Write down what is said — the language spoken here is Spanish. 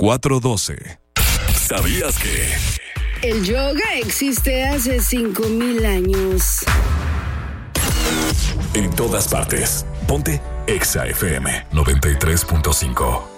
412. ¿Sabías que el yoga existe hace 5,000 años? En todas partes. Ponte Exa FM 93.5.